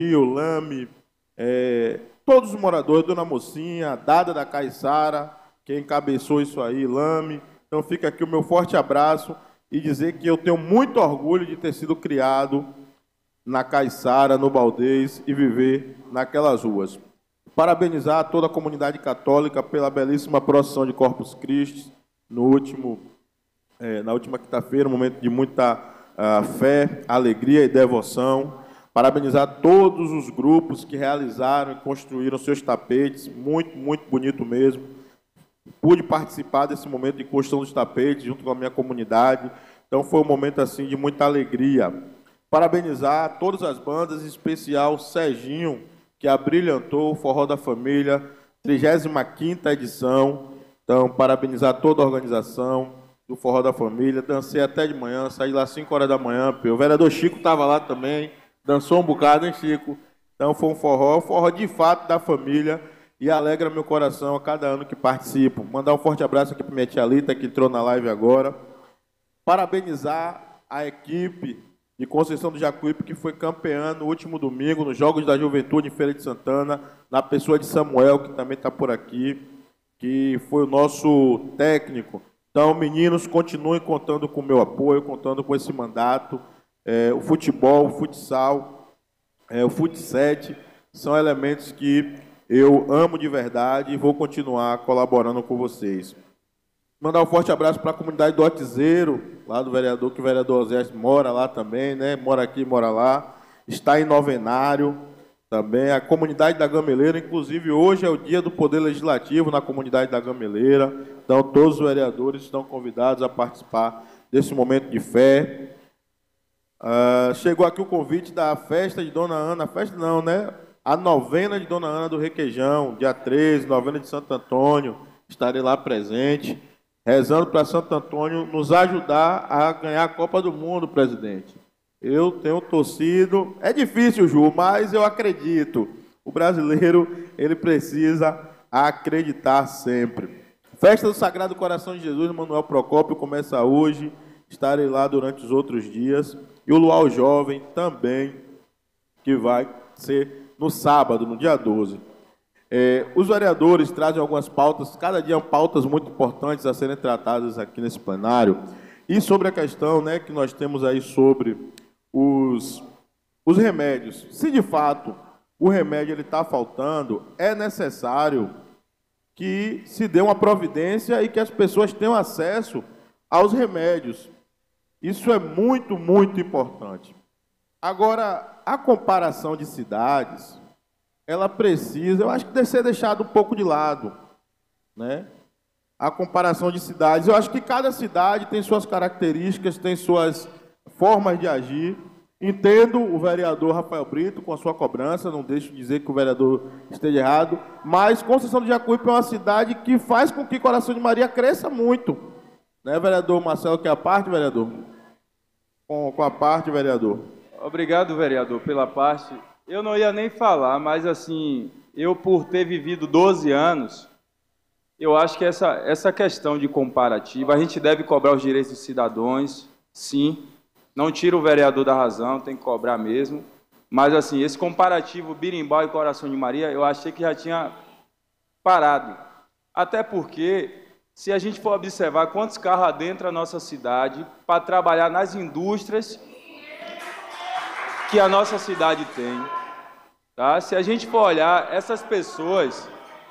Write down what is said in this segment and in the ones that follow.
Rio, Lame, todos os moradores, Dona Mocinha, Dada da Caiçara, quem encabeçou isso aí, Lame. Então fica aqui o meu forte abraço e dizer que eu tenho muito orgulho de ter sido criado na Caiçara, no Baldez e viver naquelas ruas. Parabenizar toda a comunidade católica pela belíssima procissão de Corpus Christi na última quinta-feira, um momento de muita fé, alegria e devoção. Parabenizar todos os grupos que realizaram e construíram seus tapetes, muito, muito bonito mesmo. Pude participar desse momento de construção dos tapetes junto com a minha comunidade, então foi um momento assim de muita alegria. Parabenizar todas as bandas, em especial Serginho, que abrilhantou o Forró da Família, 35ª edição. Então, parabenizar toda a organização do Forró da Família. Dancei até de manhã, saí lá às 5 horas da manhã. O vereador Chico estava lá também, dançou um bocado, hein, Chico? Então, foi um forró de fato da família e alegra meu coração a cada ano que participo. Mandar um forte abraço aqui para minha tia Lita, que entrou na live agora. Parabenizar a equipe de Conceição do Jacuípe, que foi campeã no último domingo, nos Jogos da Juventude em Feira de Santana, na pessoa de Samuel, que também está por aqui, que foi o nosso técnico. Então, meninos, continuem contando com o meu apoio, contando com esse mandato. O futebol, o futsal, o fut7 são elementos que eu amo de verdade e vou continuar colaborando com vocês. Mandar um forte abraço para a comunidade do Otizeiro, lá do vereador, que o vereador Osés mora lá também, né? Mora aqui, mora lá. Está em novenário também. A comunidade da Gameleira, inclusive hoje é o dia do Poder Legislativo na comunidade da Gameleira. Então todos os vereadores estão convidados a participar desse momento de fé. Chegou aqui o convite da festa de Dona Ana, festa não, né? A novena de Dona Ana do Requeijão, dia 13, novena de Santo Antônio. Estarei lá presente, rezando para Santo Antônio nos ajudar a ganhar a Copa do Mundo, presidente. Eu tenho torcido, é difícil, Ju, mas eu acredito. O brasileiro, ele precisa acreditar sempre. Festa do Sagrado Coração de Jesus, Manuel Procópio, começa hoje. Estarei lá durante os outros dias. E o Luau Jovem também, que vai ser no sábado, no dia 12. Os vereadores trazem algumas pautas, cada dia pautas muito importantes a serem tratadas aqui nesse plenário. E sobre a questão, né, que nós temos aí sobre os remédios. Se de fato o remédio está faltando, é necessário que se dê uma providência e que as pessoas tenham acesso aos remédios. Isso é muito, muito importante. Agora, a comparação de cidades, ela precisa, eu acho que deve ser deixado um pouco de lado, né? A comparação de cidades, eu acho que cada cidade tem suas características, tem suas formas de agir. Entendo o vereador Rafael Brito com a sua cobrança, não deixo de dizer que o vereador esteja errado, mas Conceição do Jacuípe é uma cidade que faz com que Coração de Maria cresça muito. Né, vereador Marcelo, que é a parte, vereador? Com a parte, vereador. Obrigado, vereador, pela parte. Eu não ia nem falar, mas assim, eu por ter vivido 12 anos, eu acho que essa questão de comparativo, a gente deve cobrar os direitos dos cidadãos, sim, não tira o vereador da razão, tem que cobrar mesmo, mas assim, esse comparativo Birimbau e Coração de Maria, eu achei que já tinha parado, até porque, se a gente for observar quantos carros adentram a nossa cidade para trabalhar nas indústrias que a nossa cidade tem, tá? Se a gente for olhar essas pessoas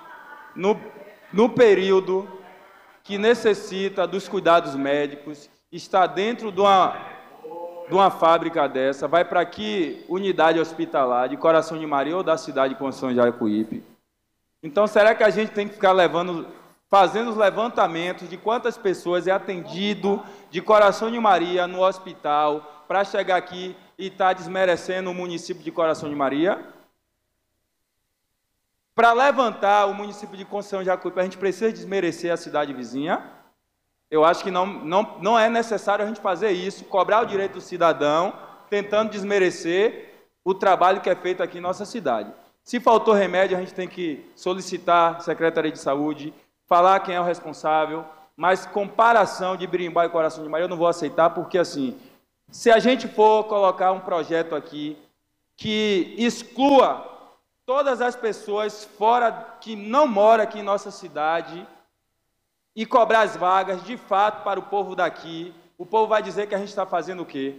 no período que necessita dos cuidados médicos, está dentro de uma fábrica dessa, vai para que unidade hospitalar de Coração de Maria ou da cidade de Conceição de Jacuípe. Então, será que a gente tem que ficar fazendo os levantamentos de quantas pessoas é atendido de Coração de Maria no hospital para chegar aqui e estar desmerecendo o município de Coração de Maria? Para levantar o município de Conceição de Jacuípe, a gente precisa desmerecer a cidade vizinha? Eu acho que não é necessário a gente fazer isso, cobrar o direito do cidadão, tentando desmerecer o trabalho que é feito aqui em nossa cidade. Se faltou remédio, a gente tem que solicitar a Secretaria de Saúde, falar quem é o responsável, mas comparação de Birimbau e Coração de Maria eu não vou aceitar, porque assim, se a gente for colocar um projeto aqui que exclua todas as pessoas fora que não moram aqui em nossa cidade e cobrar as vagas, de fato, para o povo daqui. O povo vai dizer que a gente está fazendo o quê?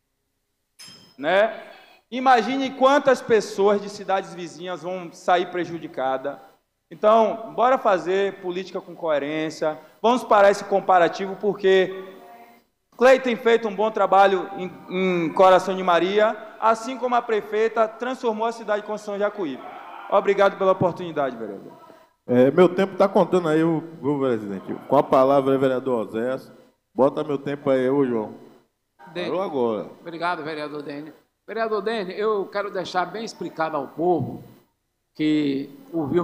Né? Imagine quantas pessoas de cidades vizinhas vão sair prejudicadas. Então, bora fazer política com coerência, vamos parar esse comparativo, porque Cleiton tem feito um bom trabalho em Coração de Maria, assim como a prefeita transformou a cidade de Conceição de Jacuípe. Obrigado pela oportunidade, vereador. Meu tempo está contando aí, viu, presidente? Com a palavra, vereador Oséias. Bota meu tempo aí, João. Falou agora. Obrigado, vereador Dênio. Vereador Dênio, eu quero deixar bem explicado ao povo que ouviu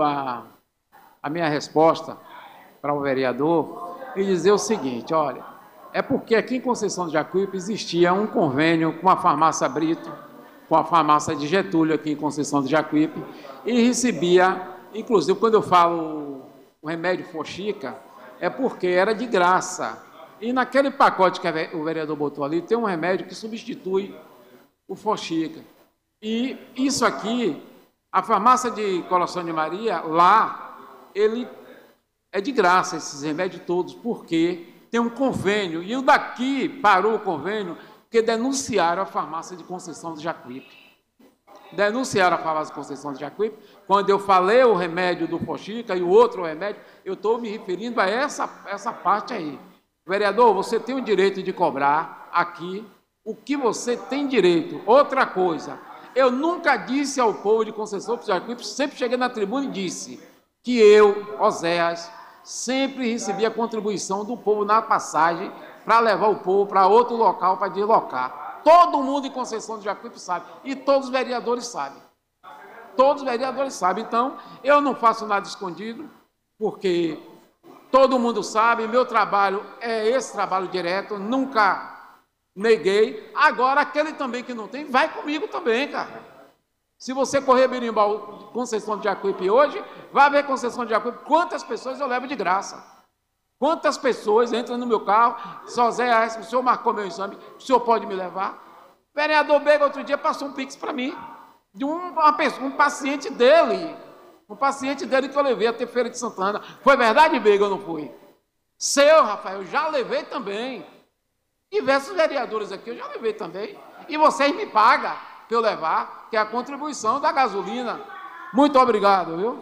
a minha resposta para o vereador e dizer o seguinte: olha, é porque aqui em Conceição de Jacuípe existia um convênio com a farmácia Brito, com a farmácia de Getúlio aqui em Conceição de Jacuípe, e recebia, inclusive quando eu falo o remédio Forxica, é porque era de graça. E naquele pacote que o vereador botou ali, tem um remédio que substitui o Forxica. E isso aqui, a farmácia de Coração de Maria, lá, ele é de graça, esses remédios todos, porque tem um convênio, e o daqui parou o convênio, porque denunciaram a farmácia de Conceição de Jacuípe. Denunciaram a farmácia de Conceição de Jacuípe. Quando eu falei o remédio do Forxica e o outro remédio, eu estou me referindo a essa parte aí. Vereador, você tem o direito de cobrar aqui o que você tem direito. Outra coisa, eu nunca disse ao povo de Conceição de Jacuípe, sempre cheguei na tribuna e disse que eu, Oséias, sempre recebi a contribuição do povo na passagem para levar o povo para outro local para deslocar. Todo mundo em Conceição de Jacuípe sabe, e todos os vereadores sabem. Todos os vereadores sabem. Então, eu não faço nada escondido, porque todo mundo sabe, meu trabalho é esse trabalho direto, nunca neguei. Agora, aquele também que não tem, vai comigo também, cara. Se você correr Berimbau, Conceição de Jacuípe hoje, vai ver Conceição de Jacuípe, quantas pessoas eu levo de graça. Quantas pessoas entram no meu carro, só Zé Aécio, o senhor marcou meu exame, o senhor pode me levar? O vereador Bega, outro dia, passou um pix para mim, de um paciente dele. Um paciente dele que eu levei até Feira de Santana. Foi verdade, Bega, ou não foi? Seu, Rafael, eu já levei também. Diversos vereadores aqui eu já levei também. E vocês me pagam para eu levar, que é a contribuição da gasolina. Muito obrigado, viu?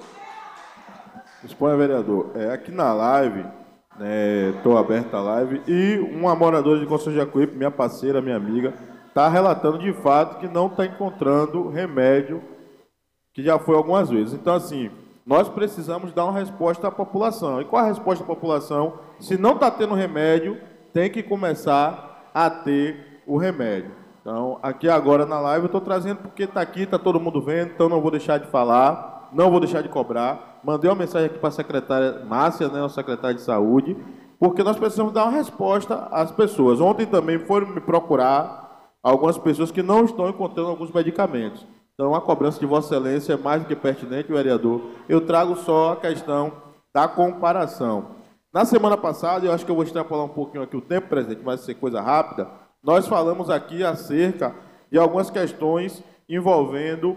Exponha, vereador. Aqui na live, estou aberta a live, e uma moradora de Conceição de Jacuípe, minha parceira, minha amiga, está relatando de fato que não está encontrando remédio, que já foi algumas vezes. Então, assim, nós precisamos dar uma resposta à população. E qual a resposta à população? Se não está tendo remédio, tem que começar a ter o remédio. Então, aqui agora na live eu estou trazendo porque está aqui, está todo mundo vendo, então não vou deixar de falar, não vou deixar de cobrar. Mandei uma mensagem aqui para a secretária Márcia, a secretária de Saúde, porque nós precisamos dar uma resposta às pessoas. Ontem também foram me procurar algumas pessoas que não estão encontrando alguns medicamentos. Então, a cobrança de Vossa Excelência é mais do que pertinente, vereador. Eu trago só a questão da comparação. Na semana passada, eu acho que eu vou extrapolar um pouquinho aqui o tempo, presidente, mas vai ser coisa rápida, nós falamos aqui acerca de algumas questões envolvendo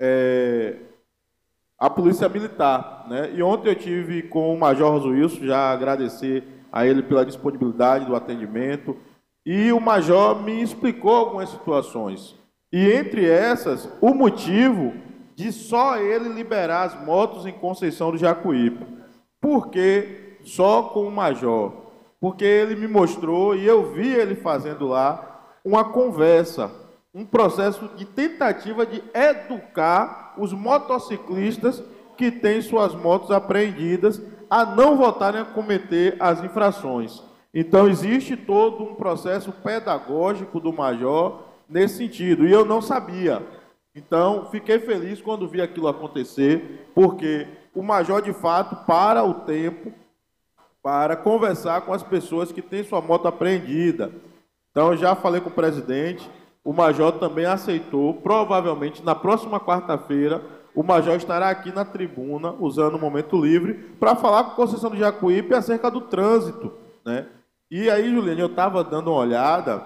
a Polícia Militar, né? E ontem eu tive com o Major Rosuilson, já agradecer a ele pela disponibilidade do atendimento, e o Major me explicou algumas situações. E entre essas, o motivo de só ele liberar as motos em Conceição do Jacuípe. Por que só com o Major? Porque ele me mostrou, e eu vi ele fazendo lá, uma conversa, um processo de tentativa de educar os motociclistas que têm suas motos apreendidas a não voltarem a cometer as infrações. Então, existe todo um processo pedagógico do Major nesse sentido, e eu não sabia. Então, fiquei feliz quando vi aquilo acontecer, porque o Major, de fato, para o tempo para conversar com as pessoas que têm sua moto apreendida. Então, eu já falei com o presidente, o Major também aceitou, provavelmente na próxima quarta-feira, o Major estará aqui na tribuna, usando o momento livre, para falar com a Conceição do Jacuípe acerca do trânsito, né? E aí, Juliane, eu estava dando uma olhada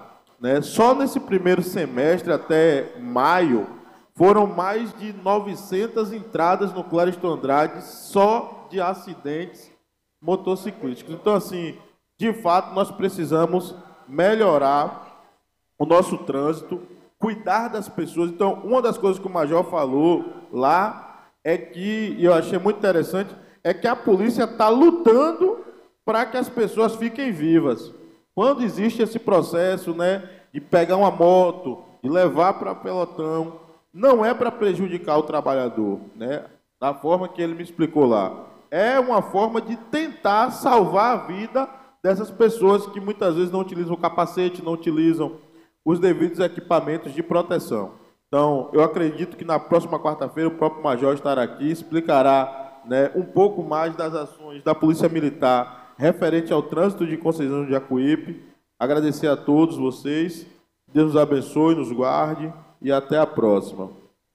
né? Só nesse primeiro semestre, até maio, foram mais de 900 entradas no Clériston Andrade só de acidentes motociclísticos. Então, assim, de fato, nós precisamos melhorar o nosso trânsito, cuidar das pessoas. Então, uma das coisas que o Major falou lá é que, e eu achei muito interessante, é que a polícia está lutando para que as pessoas fiquem vivas. Quando existe esse processo, né, de pegar uma moto e levar para pelotão, não é para prejudicar o trabalhador, né, da forma que ele me explicou lá. É uma forma de tentar salvar a vida dessas pessoas que muitas vezes não utilizam o capacete, não utilizam os devidos equipamentos de proteção. Então, eu acredito que na próxima quarta-feira o próprio Major estará aqui, explicará, né, um pouco mais das ações da Polícia Militar referente ao trânsito de Conceição de Jacuípe. Agradecer a todos vocês, Deus nos abençoe, nos guarde e até a próxima.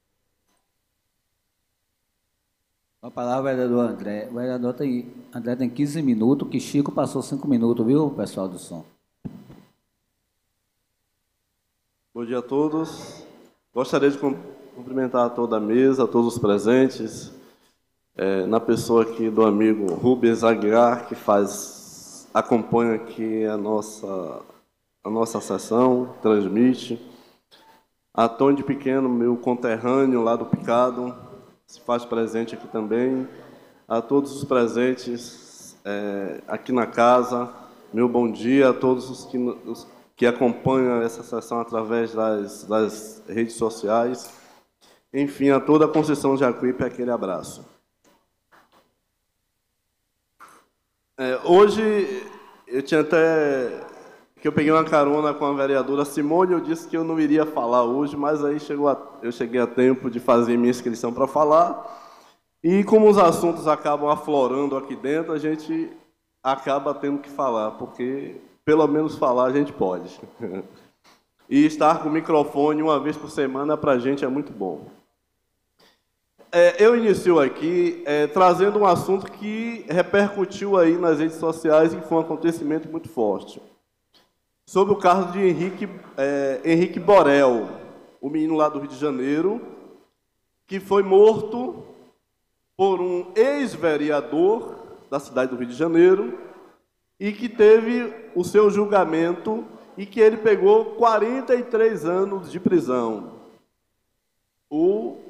A palavra, vereador André. O vereador André tem 15 minutos, que Chico passou 5 minutos, viu, pessoal do som? Bom dia a todos. Gostaria de cumprimentar toda a mesa, todos os presentes, na pessoa aqui do amigo Rubens Aguiar, que acompanha aqui a nossa sessão, transmite. A Tony de Pequeno, meu conterrâneo lá do Picado, se faz presente aqui também. A todos os presentes aqui na casa, meu bom dia a todos os que acompanham essa sessão através das redes sociais. Enfim, a toda a Conceição de Jacuípe, aquele abraço. Hoje, eu peguei uma carona com a vereadora Simone, eu disse que eu não iria falar hoje, mas aí eu cheguei a tempo de fazer minha inscrição para falar, e como os assuntos acabam aflorando aqui dentro, a gente acaba tendo que falar, porque pelo menos falar a gente pode. E estar com o microfone uma vez por semana para a gente é muito bom. Eu inicio aqui trazendo um assunto que repercutiu aí nas redes sociais e foi um acontecimento muito forte. Sobre o caso de Henrique Borel, o menino lá do Rio de Janeiro, que foi morto por um ex-vereador da cidade do Rio de Janeiro e que teve o seu julgamento e que ele pegou 43 anos de prisão. O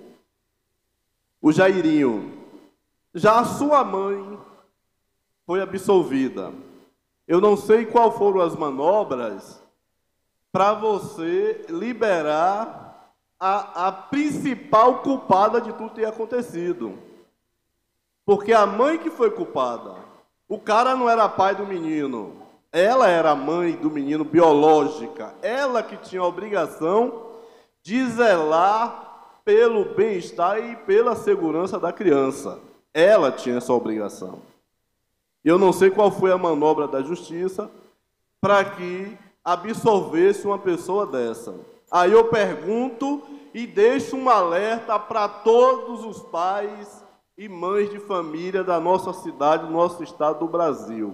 Jairinho. Já a sua mãe foi absolvida. Eu não sei qual foram as manobras para você liberar a principal culpada de tudo ter acontecido. Porque a mãe que foi culpada, o cara não era pai do menino, ela era a mãe do menino biológica, ela que tinha a obrigação de zelar pelo bem-estar e pela segurança da criança. Ela tinha essa obrigação. Eu não sei qual foi a manobra da justiça para que absolvesse uma pessoa dessa. Aí eu pergunto e deixo um alerta para todos os pais e mães de família da nossa cidade, do nosso estado do Brasil,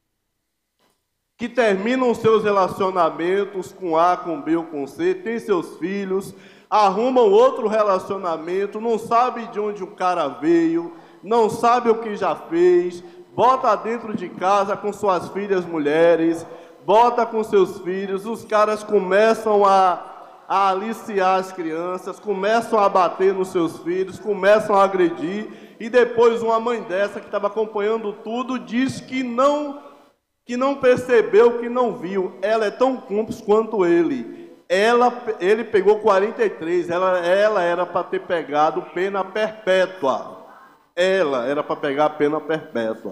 que terminam seus relacionamentos com A, com B ou com C, têm seus filhos, arrumam outro relacionamento, não sabe de onde o cara veio, não sabe o que já fez, bota dentro de casa com suas filhas mulheres, bota com seus filhos, os caras começam a aliciar as crianças, começam a bater nos seus filhos, começam a agredir, e depois uma mãe dessa que estava acompanhando tudo diz que não percebeu, que não viu. Ela é tão cúmplice quanto ele. Ele pegou 43, ela era para ter pegado pena perpétua. Ela era para pegar pena perpétua.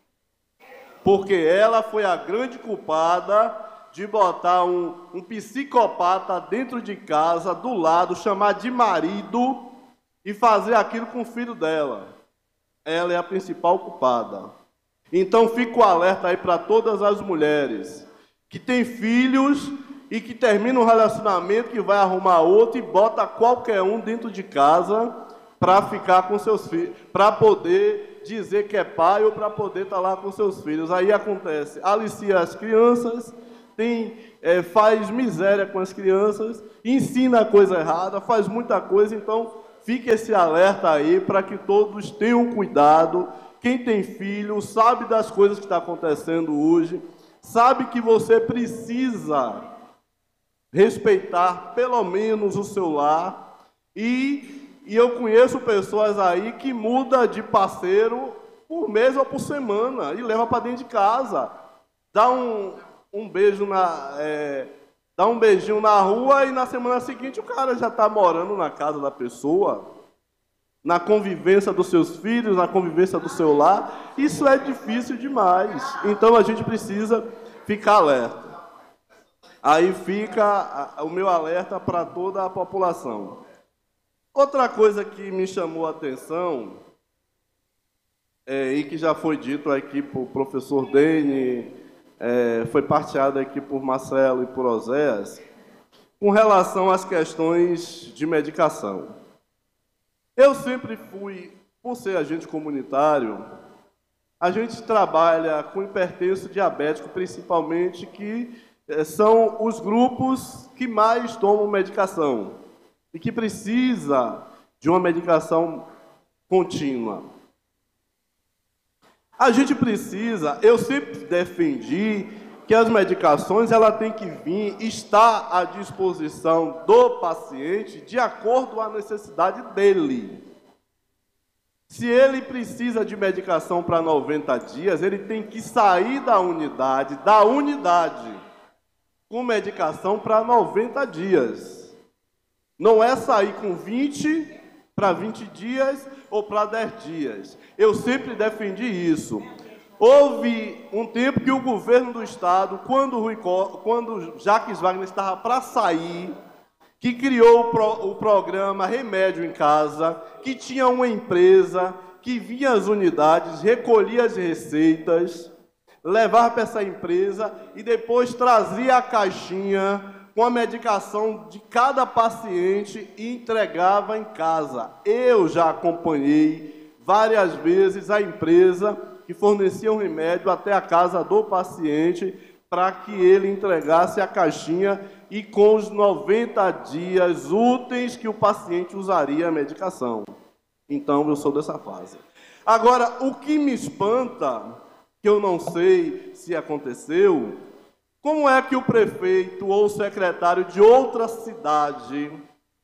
Porque ela foi a grande culpada de botar um psicopata dentro de casa, do lado, chamar de marido e fazer aquilo com o filho dela. Ela é a principal culpada. Então, fica o alerta aí para todas as mulheres que têm filhos e que terminam um relacionamento, que vai arrumar outro e bota qualquer um dentro de casa para ficar com seus filhos, para poder dizer que é pai ou para poder estar lá com seus filhos. Aí acontece, alicia as crianças, tem faz miséria com as crianças, ensina a coisa errada, faz muita coisa. Então, fique esse alerta aí para que todos tenham cuidado. Quem tem filho sabe das coisas que estão acontecendo hoje, sabe que você precisa respeitar pelo menos o seu lar. E eu conheço pessoas aí que mudam de parceiro por mês ou por semana e leva para dentro de casa. Dá um beijo dá um beijinho na rua e na semana seguinte o cara já está morando na casa da pessoa, na convivência dos seus filhos, na convivência do seu lar. Isso é difícil demais. Então a gente precisa ficar alerta. Aí fica o meu alerta para toda a população. Outra coisa que me chamou a atenção, e que já foi dito aqui por professor Dene, foi partilhado aqui por Marcelo e por Oséias, com relação às questões de medicação. Eu sempre fui, por ser agente comunitário, a gente trabalha com hipertenso diabético, principalmente, que são os grupos que mais tomam medicação e que precisa de uma medicação contínua. A gente precisa, eu sempre defendi que as medicações ela tem que vir, estar à disposição do paciente de acordo com a necessidade dele. Se ele precisa de medicação para 90 dias, ele tem que sair da unidade, com medicação para 90 dias. Não é sair com 20 para 20 dias ou para 10 dias. Eu sempre defendi isso. Houve um tempo que o governo do Estado, quando Jacques Wagner estava para sair, que criou o programa Remédio em Casa, que tinha uma empresa que vinha às unidades, recolhia as receitas, levava para essa empresa e depois trazia a caixinha com a medicação de cada paciente e entregava em casa. Eu já acompanhei várias vezes a empresa que fornecia um remédio até a casa do paciente para que ele entregasse a caixinha e com os 90 dias úteis que o paciente usaria a medicação. Então, eu sou dessa fase. Agora, o que me espanta, que eu não sei se aconteceu, como é que o prefeito ou o secretário de outra cidade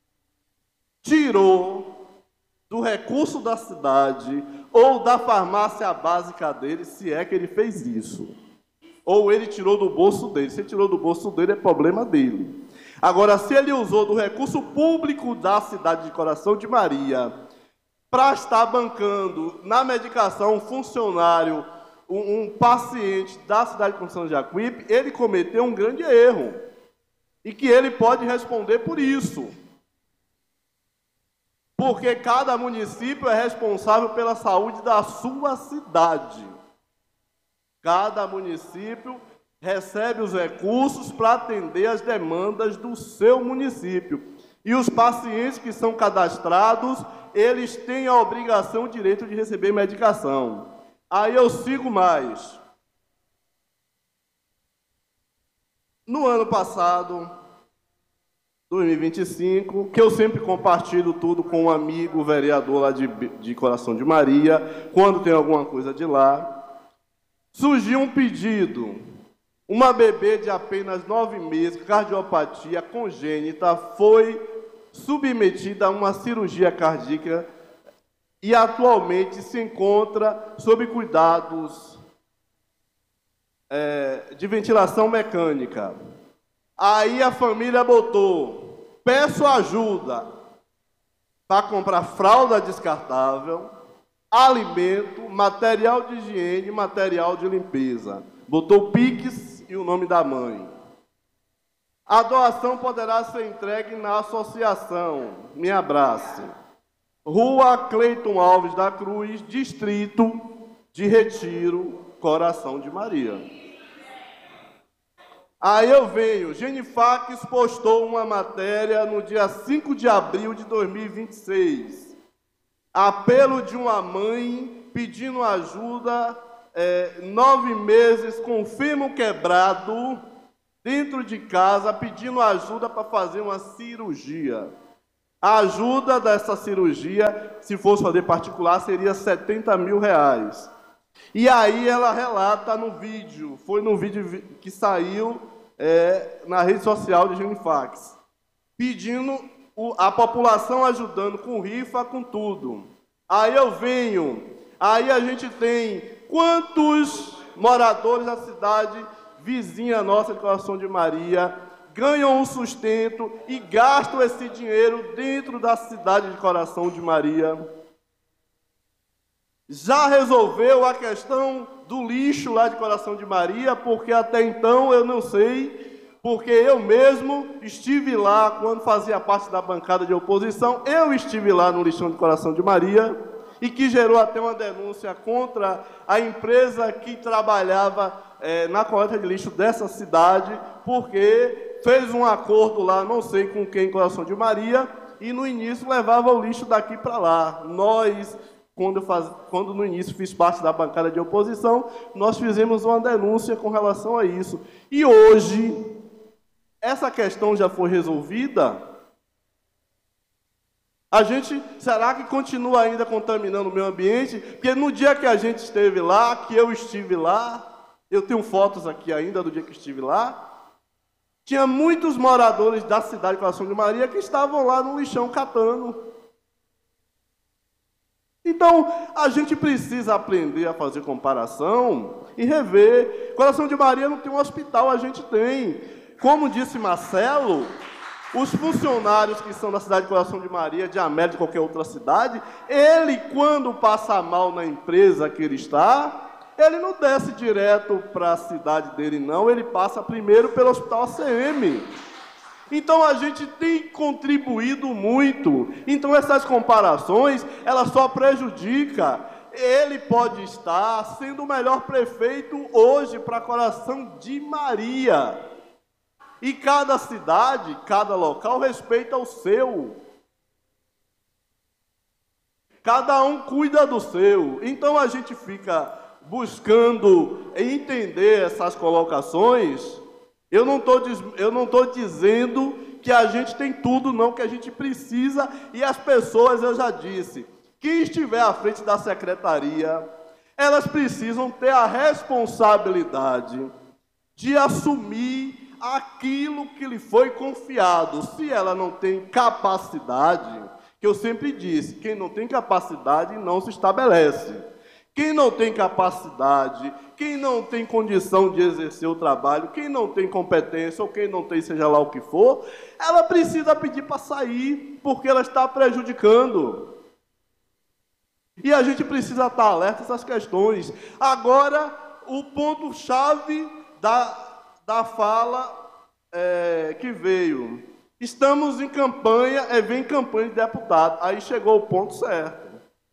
tirou do recurso da cidade ou da farmácia básica dele, se é que ele fez isso? Ou ele tirou do bolso dele. Se ele tirou do bolso dele, é problema dele. Agora, se ele usou do recurso público da cidade de Coração de Maria para estar bancando na medicação um funcionário, um paciente da cidade de Conceição de Jacuípe, ele cometeu um grande erro. E que ele pode responder por isso. Porque cada município é responsável pela saúde da sua cidade. Cada município recebe os recursos para atender as demandas do seu município. E os pacientes que são cadastrados, eles têm a obrigação, o direito de receber medicação. Aí eu sigo mais. No ano passado, 2025, que eu sempre compartilho tudo com um amigo vereador lá de Coração de Maria, quando tem alguma coisa de lá, surgiu um pedido. Uma bebê de apenas 9 meses, cardiopatia congênita, foi submetida a uma cirurgia cardíaca e atualmente se encontra sob cuidados de ventilação mecânica. Aí a família botou: peço ajuda para comprar fralda descartável, alimento, material de higiene, material de limpeza. Botou Pix e o nome da mãe. A doação poderá ser entregue na associação Me Abrace, Rua Cleiton Alves da Cruz, Distrito de Retiro, Coração de Maria. Aí eu venho, Genifax postou uma matéria no dia 5 de abril de 2026. Apelo de uma mãe pedindo ajuda, 9 meses com fêmur quebrado, dentro de casa, pedindo ajuda para fazer uma cirurgia. A ajuda dessa cirurgia, se fosse fazer particular, seria R$70 mil. E aí ela relata no vídeo, foi no vídeo que saiu na rede social de Genifax, pedindo a população ajudando com rifa, com tudo. Aí aí a gente tem quantos moradores da cidade vizinha nossa de Coração de Maria ganham um sustento e gastam esse dinheiro dentro da cidade de Coração de Maria. Já resolveu a questão do lixo lá de Coração de Maria, porque até então eu não sei, porque eu mesmo estive lá quando fazia parte da bancada de oposição, eu estive lá no lixão de Coração de Maria, e que gerou até uma denúncia contra a empresa que trabalhava na coleta de lixo dessa cidade, porque fez um acordo lá, não sei com quem, em Coração de Maria, e no início levava o lixo daqui para lá. Nós, quando no início fiz parte da bancada de oposição, nós fizemos uma denúncia com relação a isso. E hoje, essa questão já foi resolvida? Será que continua ainda contaminando o meio ambiente? Porque no dia que a gente esteve lá, que eu estive lá, eu tenho fotos aqui ainda do dia que estive lá, tinha muitos moradores da cidade de Coração de Maria que estavam lá no lixão catando. Então, a gente precisa aprender a fazer comparação e rever. Coração de Maria não tem um hospital, a gente tem. Como disse Marcelo, os funcionários que são da cidade de Coração de Maria, de Amélia, de qualquer outra cidade, ele, quando passa mal na empresa que ele está, ele não desce direto para a cidade dele, não. Ele passa primeiro pelo Hospital ACM. Então, a gente tem contribuído muito. Então, essas comparações, elas só prejudicam. Ele pode estar sendo o melhor prefeito hoje para Coração de Maria. E cada cidade, cada local respeita o seu. Cada um cuida do seu. Então a gente fica buscando entender essas colocações. Eu não estou dizendo que a gente tem tudo, não, que a gente precisa. E as pessoas, eu já disse, quem estiver à frente da secretaria, elas precisam ter a responsabilidade de assumir aquilo que lhe foi confiado. Se ela não tem capacidade, que eu sempre disse, quem não tem capacidade não se estabelece. Quem não tem capacidade, quem não tem condição de exercer o trabalho, quem não tem competência ou quem não tem seja lá o que for, ela precisa pedir para sair, porque ela está prejudicando. E a gente precisa estar alerta a essas questões. Agora, o ponto-chave da fala que veio. Estamos em campanha, vem campanha de deputado. Aí chegou o ponto certo.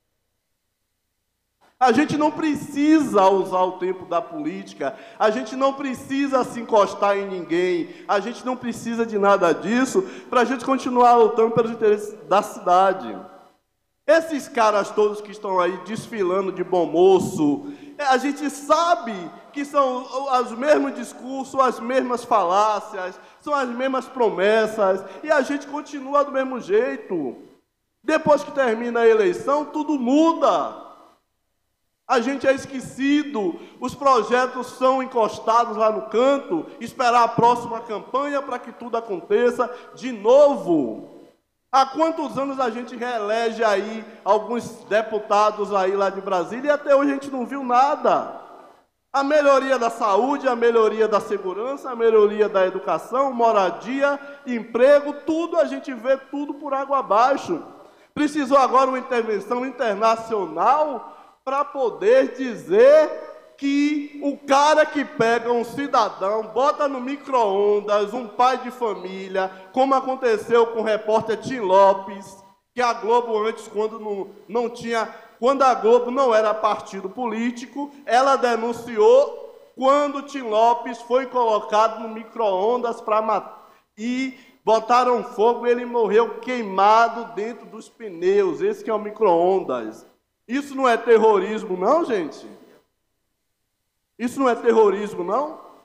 A gente não precisa usar o tempo da política, a gente não precisa se encostar em ninguém, a gente não precisa de nada disso para a gente continuar lutando pelos interesses da cidade. Esses caras todos que estão aí desfilando de bom moço, a gente sabe que são os mesmos discursos, as mesmas falácias, são as mesmas promessas, e a gente continua do mesmo jeito. Depois que termina a eleição, tudo muda. A gente é esquecido, os projetos são encostados lá no canto, esperar a próxima campanha para que tudo aconteça de novo. Há quantos anos a gente reelege aí alguns deputados aí lá de Brasília e até hoje a gente não viu nada? A melhoria da saúde, a melhoria da segurança, a melhoria da educação, moradia, emprego, tudo a gente vê tudo por água abaixo. Precisou agora uma intervenção internacional para poder dizer que o cara que pega um cidadão, bota no micro-ondas, um pai de família, como aconteceu com o repórter Tim Lopes, que a Globo antes, quando a Globo não era partido político, ela denunciou quando Tim Lopes foi colocado no micro-ondas para matar, e botaram fogo e ele morreu queimado dentro dos pneus. Esse que é o micro-ondas. Isso não é terrorismo, não, gente? Isso não é terrorismo, não?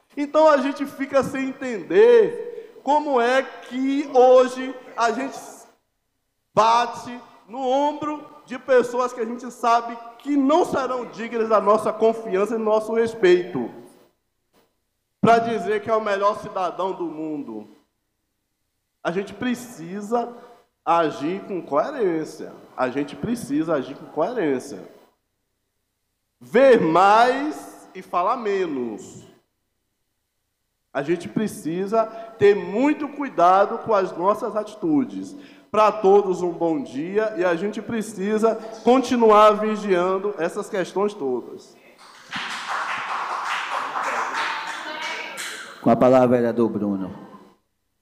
Então a gente fica sem entender como é que hoje a gente bate no ombro de pessoas que a gente sabe que não serão dignas da nossa confiança e do nosso respeito, para dizer que é o melhor cidadão do mundo. A gente precisa agir com coerência. A gente precisa agir com coerência. Ver mais e falar menos. A gente precisa ter muito cuidado com as nossas atitudes. Para todos um bom dia e a gente precisa continuar vigiando essas questões todas. Com a palavra, vereador Bruno.